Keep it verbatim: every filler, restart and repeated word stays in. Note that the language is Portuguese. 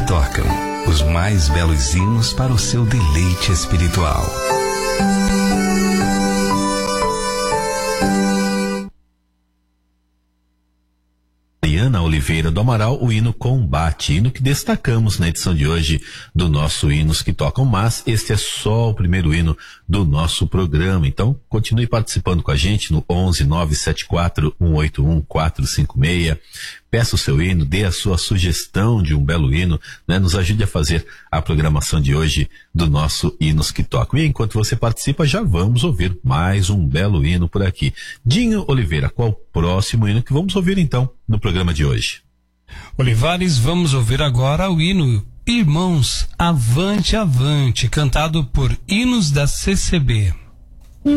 tocam, os mais belos hinos para o seu deleite espiritual. Mariana Oliveira do Amaral, o hino Combate, hino que destacamos na edição de hoje do nosso Hinos que Tocam, mas este é só o primeiro hino do nosso programa, então continue participando com a gente no onze nove sete quatro um oito um quatro cinco seis, peça o seu hino, dê a sua sugestão de um belo hino, né? Nos ajude a fazer a programação de hoje do nosso Hinos que Tocam. E enquanto você participa, já vamos ouvir mais um belo hino por aqui. Dinho Oliveira, qual o próximo hino que vamos ouvir então no programa de hoje? Olivares, vamos ouvir agora o hino Irmãos, Avante, Avante, cantado por Hinos da C C B.